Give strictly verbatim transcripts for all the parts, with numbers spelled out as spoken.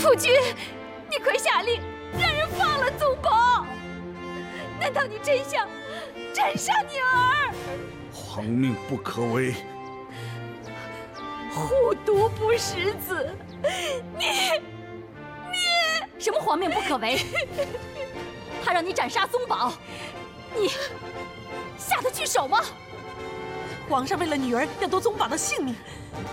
夫君，你快下令让人放了宗保！难道你真想斩杀你儿？ 皇命不可违。 护犊不食子，你你什么皇命不可违？他让你斩杀宗保，你下得去手吗？ 皇上为了女儿要夺宗保的性命，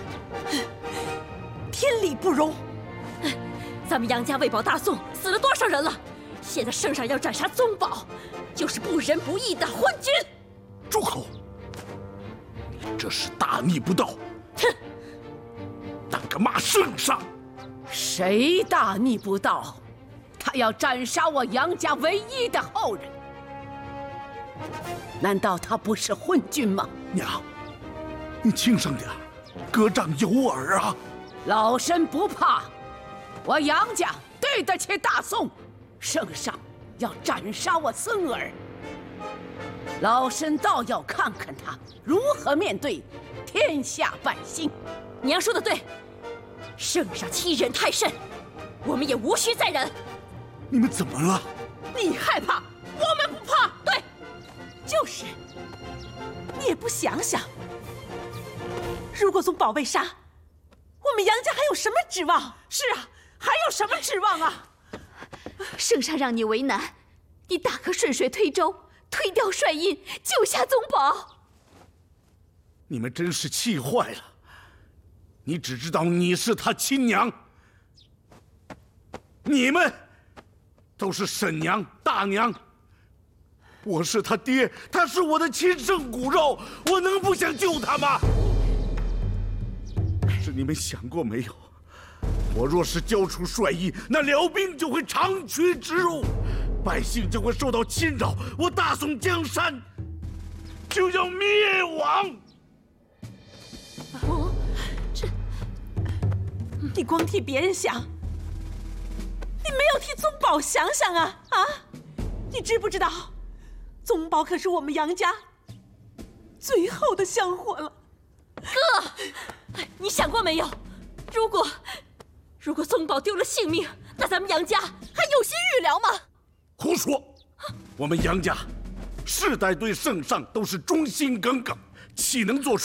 天理不容。 咱们杨家为保大宋死了多少人了？现在圣上要斩杀宗保，就是不仁不义的昏君！ 住口！你这是大逆不道！ 哼！ 胆敢骂圣上！ 谁大逆不道？他要斩杀我杨家唯一的后人，难道他不是昏君吗？ 娘，你轻声点，歌杖有耳啊！ 老身不怕，我杨家对得起大宋。圣上要斩杀我孙儿，老身倒要看看他如何面对天下百姓。 娘说的对，圣上欺人太甚，我们也无需再忍。 你们怎么了？ 你害怕，我们不怕。 对， 就是。你也不想想，如果宗保被杀，我们杨家还有什么指望？ 是啊，还有什么指望啊？ 圣上让你为难，你大可顺水推舟，推掉帅印，救下宗保。 你们真是气坏了！你只知道你是他亲娘，你们都是婶娘、大娘。我是他爹，他是我的亲生骨肉，我能不想救他吗？可是你们想过没有？我若是交出帅印，那辽兵就会长驱直入，百姓就会受到侵扰，我大宋江山就要灭亡。 哦，这你光替别人想，你没有替宗保想想啊啊！你知不知道，宗保可是我们杨家最后的香火了。 哥，你想过没有？如果如果宗保丢了性命，那咱们杨家还有心预疗吗？ 胡说！我们杨家世代对圣上都是忠心耿耿，岂能做出